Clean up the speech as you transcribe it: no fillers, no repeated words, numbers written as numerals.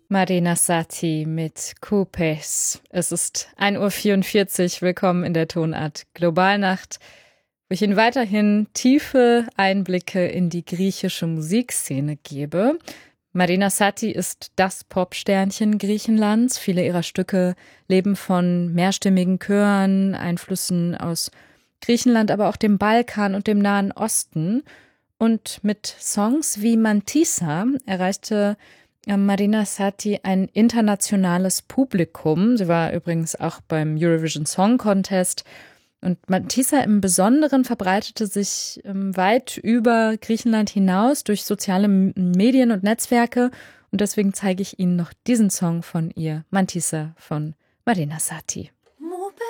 Marina Satti mit Kupes. Es ist 1:44 Uhr. Willkommen in der Tonart Globalnacht, wo ich Ihnen weiterhin tiefe Einblicke in die griechische Musikszene gebe. Marina Satti ist das Popsternchen Griechenlands. Viele ihrer Stücke leben von mehrstimmigen Chören, Einflüssen aus Griechenland, aber auch dem Balkan und dem Nahen Osten. Und mit Songs wie Mantissa erreichte Marina Satti ein internationales Publikum. Sie war übrigens auch beim Eurovision Song Contest. Und Mantissa im Besonderen verbreitete sich weit über Griechenland hinaus durch soziale Medien und Netzwerke. Und deswegen zeige ich Ihnen noch diesen Song von ihr, Mantissa von Marina Satti.